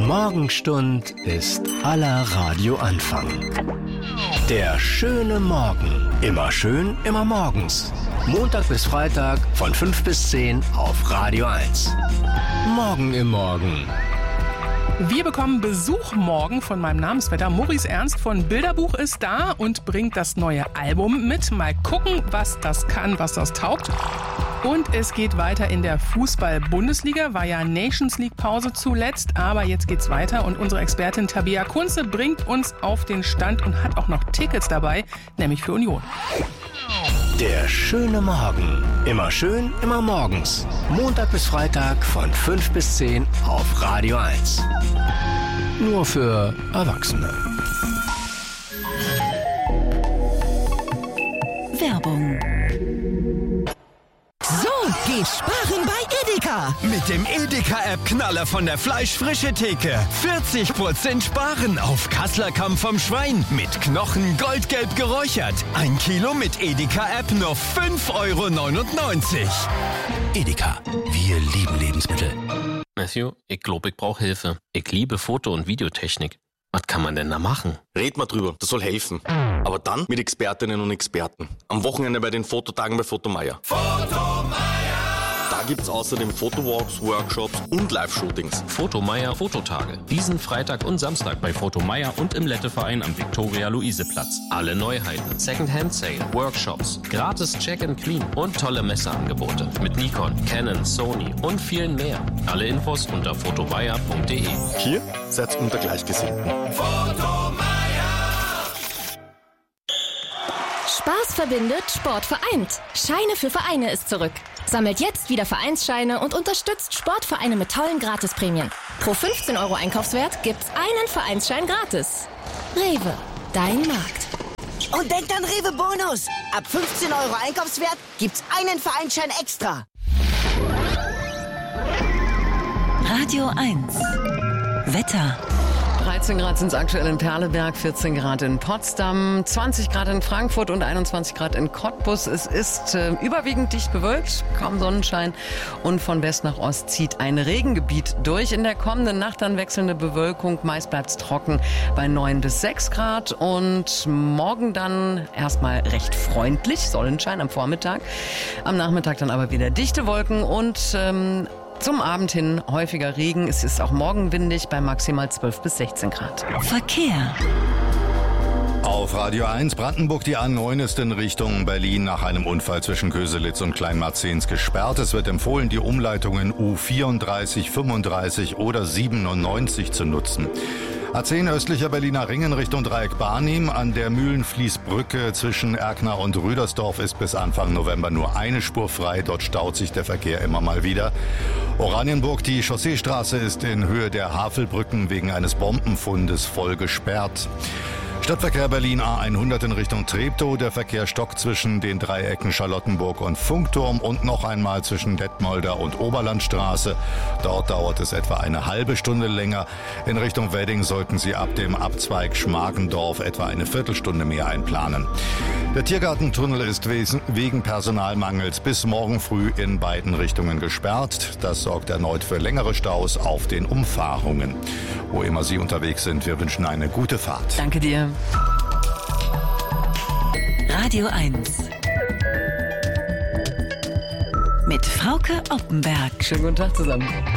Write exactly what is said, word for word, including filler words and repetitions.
Morgenstund ist aller Radioanfang. Der schöne Morgen. Immer schön, immer morgens. Montag bis Freitag von fünf bis zehn auf Radio eins. Morgen im Morgen. Wir bekommen Besuch morgen von meinem Namensvetter. Maurice Ernst von Bilderbuch ist da und bringt das neue Album mit. Mal gucken, was das kann, was das taugt. Und es geht weiter in der Fußball-Bundesliga. War ja Nations League-Pause zuletzt, aber jetzt geht's weiter. Und unsere Expertin Tabea Kunze bringt uns auf den Stand und hat auch noch Tickets dabei, nämlich für Union. Der schöne Morgen. Immer schön, immer morgens. Montag bis Freitag von fünf bis zehn auf Radio eins. Nur für Erwachsene. Werbung. So, geh sparen bei Edeka. Mit dem Edeka-App-Knaller von der Fleischfrische-Theke. vierzig Prozent sparen auf Kassler Kamm vom Schwein. Mit Knochen goldgelb geräuchert. Ein Kilo mit Edeka-App nur fünf Euro neunundneunzig. Edeka, wir lieben Lebensmittel. Matthew, ich glaube, ich brauche Hilfe. Ich liebe Foto- und Videotechnik. Was kann man denn da machen? Red mal drüber, das soll helfen. Aber dann mit Expertinnen und Experten. Am Wochenende bei den Fototagen bei Fotomeier. Fotomeier! Da gibt's außerdem Fotowalks, Workshops und Live-Shootings. Fotomeier Fototage. Diesen Freitag und Samstag bei Fotomeier und im Letteverein am Viktoria-Luise-Platz. Alle Neuheiten, Second-Hand-Sale, Workshops, gratis Check-and-Clean und tolle Messeangebote. Mit Nikon, Canon, Sony und vielen mehr. Alle Infos unter fotomeier punkt de. Hier seid's unter Gleichgesinnten. Fotomeier! Spaß verbindet, Sport vereint. Scheine für Vereine ist zurück. Sammelt jetzt wieder Vereinsscheine und unterstützt Sportvereine mit tollen Gratisprämien. Pro fünfzehn Euro Einkaufswert gibt's einen Vereinsschein gratis. Rewe, dein Markt. Und denkt an Rewe Bonus. Ab fünfzehn Euro Einkaufswert gibt's einen Vereinsschein extra. Radio eins. Wetter. dreizehn Grad sind es aktuell in Perleberg, vierzehn Grad in Potsdam, zwanzig Grad in Frankfurt und einundzwanzig Grad in Cottbus. Es ist äh, überwiegend dicht bewölkt, kaum Sonnenschein und von West nach Ost zieht ein Regengebiet durch. In der kommenden Nacht dann wechselnde Bewölkung, meist bleibt es trocken bei neun bis sechs Grad und morgen dann erstmal recht freundlich, Sonnenschein am Vormittag, am Nachmittag dann aber wieder dichte Wolken und ähm, zum Abend hin häufiger Regen. Es ist auch morgen windig bei maximal zwölf bis sechzehn Grad. Verkehr. Auf Radio eins Brandenburg die A neun ist in Richtung Berlin nach einem Unfall zwischen Köselitz und Kleinmarzens gesperrt. Es wird empfohlen, die Umleitungen U vierunddreißig, fünfunddreißig oder siebenundneunzig zu nutzen. A zehn östlicher Berliner Ringen Richtung Dreieck Barnim. An der Mühlenfließbrücke zwischen Erkner und Rüdersdorf ist bis Anfang November nur eine Spur frei. Dort staut sich der Verkehr immer mal wieder. Oranienburg, die Chausseestraße ist in Höhe der Havelbrücken wegen eines Bombenfundes voll gesperrt. Stadtverkehr Berlin A hundert in Richtung Treptow. Der Verkehr stockt zwischen den Dreiecken Charlottenburg und Funkturm und noch einmal zwischen Detmolder und Oberlandstraße. Dort dauert es etwa eine halbe Stunde länger. In Richtung Wedding sollten Sie ab dem Abzweig Schmargendorf etwa eine Viertelstunde mehr einplanen. Der Tiergartentunnel ist wegen Personalmangels bis morgen früh in beiden Richtungen gesperrt. Das sorgt erneut für längere Staus auf den Umfahrungen. Wo immer Sie unterwegs sind, wir wünschen eine gute Fahrt. Danke dir. Radio eins. Mit Frauke Oppenberg. Schönen guten Tag zusammen.